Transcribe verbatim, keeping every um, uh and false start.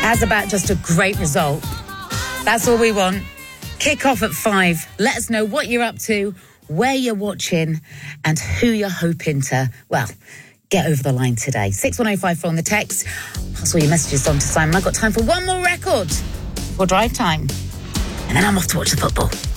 How's about just a great result? That's all we want. Kick off at five. Let us know what you're up to, where you're watching, and who you're hoping to, well, get over the line today. six one oh five four on the text. Pass all your messages on to Simon. I've got time for one more record for drive time. And then I'm off to watch the football.